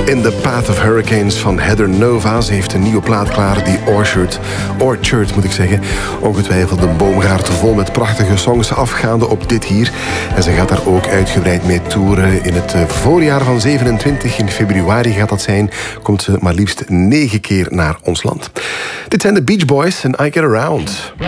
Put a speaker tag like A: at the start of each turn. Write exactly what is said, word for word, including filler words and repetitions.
A: In the Path of Hurricanes van Heather Nova. Ze heeft een nieuwe plaat klaar, die Orchard. Orchard moet ik zeggen. Ongetwijfeld een boomgaard vol met prachtige songs afgaande op dit hier. En ze gaat daar ook uitgebreid mee toeren. In het voorjaar van zevenentwintig, in februari gaat dat zijn, komt ze maar liefst negen keer naar ons land. Dit zijn de Beach Boys en I Get Around.